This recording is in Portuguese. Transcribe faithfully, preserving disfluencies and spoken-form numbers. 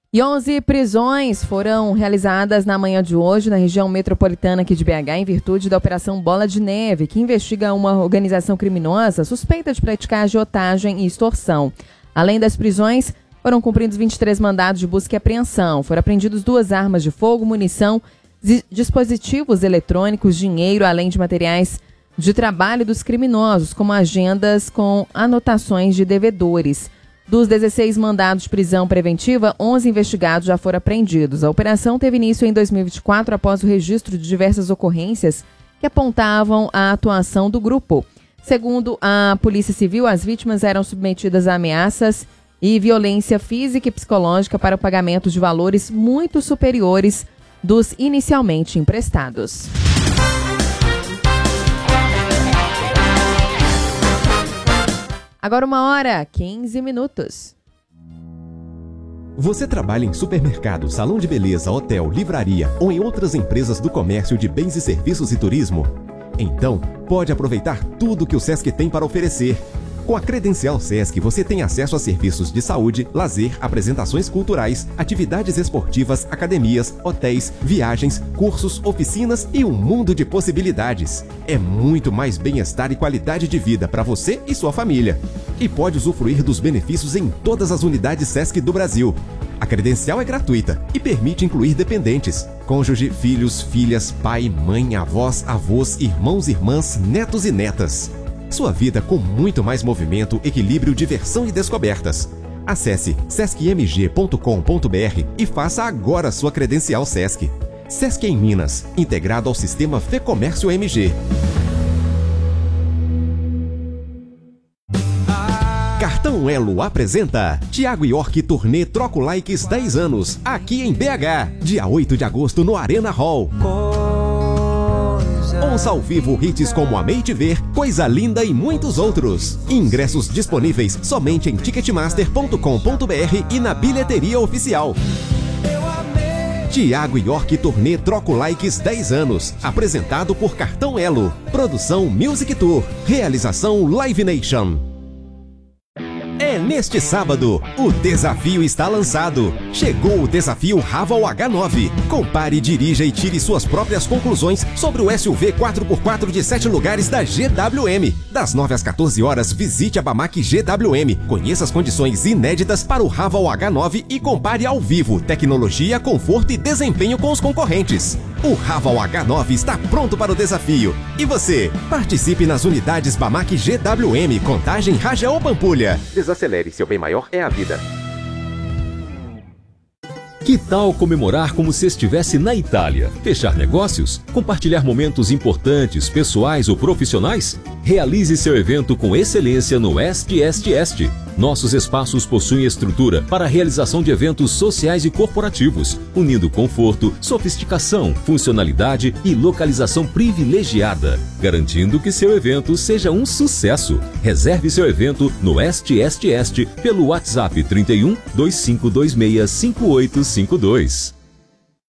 E onze prisões foram realizadas na manhã de hoje na região metropolitana aqui de B H em virtude da Operação Bola de Neve, que investiga uma organização criminosa suspeita de praticar agiotagem e extorsão. Além das prisões, foram cumpridos vinte e três mandados de busca e apreensão. Foram apreendidos duas armas de fogo, munição, dispositivos eletrônicos, dinheiro, além de materiais de trabalho dos criminosos, como agendas com anotações de devedores. Dos dezesseis mandados de prisão preventiva, onze investigados já foram apreendidos. A operação teve início em dois mil e vinte e quatro após o registro de diversas ocorrências que apontavam a atuação do grupo. Segundo a Polícia Civil, as vítimas eram submetidas a ameaças e violência física e psicológica para o pagamento de valores muito superiores dos inicialmente emprestados. Agora uma hora, quinze minutos. Você trabalha em supermercado, salão de beleza, hotel, livraria ou em outras empresas do comércio de bens e serviços e turismo? Então, pode aproveitar tudo que o Sesc tem para oferecer. Com a credencial Sesc, você tem acesso a serviços de saúde, lazer, apresentações culturais, atividades esportivas, academias, hotéis, viagens, cursos, oficinas e um mundo de possibilidades. É muito mais bem-estar e qualidade de vida para você e sua família. E pode usufruir dos benefícios em todas as unidades Sesc do Brasil. A credencial é gratuita e permite incluir dependentes, cônjuge, filhos, filhas, pai, mãe, avós, avós, irmãos, irmãs, netos e netas. Sua vida com muito mais movimento, equilíbrio, diversão e descobertas. Acesse sesc m g ponto com ponto b r e faça agora sua credencial Sesc. Sesc em Minas, integrado ao sistema Fecomércio M G. Cartão Elo apresenta Thiago York Turnê Troco Likes dez anos, aqui em B H, dia oito de agosto no Arena Hall. Ouça ao vivo hits como Amei Te Ver, Coisa Linda e muitos outros. Ingressos disponíveis somente em ticketmaster ponto com ponto b r e na bilheteria oficial. Thiago York Turnê Troco Likes dez anos, apresentado por Cartão Elo. Produção Music Tour. Realização Live Nation. É neste sábado, o desafio está lançado. Chegou o desafio Raval H nove. Compare, dirija e tire suas próprias conclusões sobre o S U V quatro por quatro de sete lugares da G W M. Das nove às quatorze horas, visite a Bamac G W M. Conheça as condições inéditas para o Raval H nove e compare ao vivo tecnologia, conforto e desempenho com os concorrentes. O Raval H nove está pronto para o desafio. E você? Participe nas unidades Bamac G W M, Contagem, Ragel ou Pampulha. Desacelere, seu bem maior é a vida. Que tal comemorar como se estivesse na Itália? Fechar negócios? Compartilhar momentos importantes, pessoais ou profissionais? Realize seu evento com excelência no Est Est Est. Nossos espaços possuem estrutura para a realização de eventos sociais e corporativos, unindo conforto, sofisticação, funcionalidade e localização privilegiada, garantindo que seu evento seja um sucesso. Reserve seu evento no Est Est Est pelo WhatsApp trinta e um, dois cinco dois seis, cinco oito cinco dois.